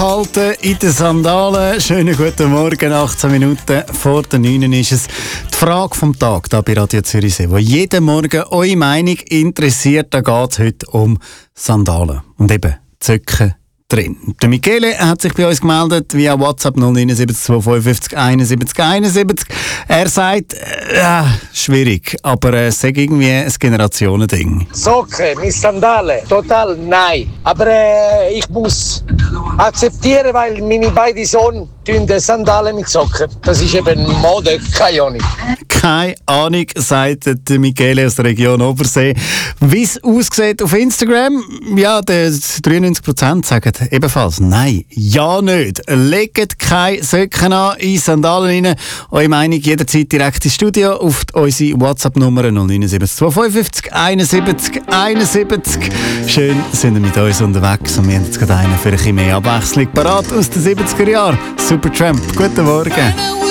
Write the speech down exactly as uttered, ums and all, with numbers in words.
Halten in den Sandalen. Schönen guten Morgen, achtzehn Minuten vor der neun ist es. Die Frage vom Tag hier bei Radio Zürichsee, wo jeden Morgen eure Meinung interessiert, da geht es heute um Sandalen und eben Zöcken drin. Der Michele hat sich bei uns gemeldet via WhatsApp null neun sieben zwei fünf fünf eins sieben eins sieben. Er sagt, äh, schwierig, aber es ist irgendwie ein Generationending. Socken mit Sandalen, total nein. Aber äh, ich muss akzeptieren, weil meine beiden Söhne tun Sandalen mit Socken. Das ist eben Mode, keine Ahnung. Keine Ahnung, sagt der Michele aus der Region Obersee. Wie es aussieht auf Instagram, ja, dreiundneunzig Prozent sagen ebenfalls nein, ja nicht. Legt keine Socken an, in Sandalen rein. Eure Meinung jederzeit direkt ins Studio auf unsere WhatsApp-Nummer null neun sieben zwei fünf fünf eins sieben eins sieben. Schön sind ihr mit uns unterwegs und wir haben jetzt gerade einen für ein bisschen mehr Abwechslung parat aus den siebziger Jahren. Supertramp, guten Morgen.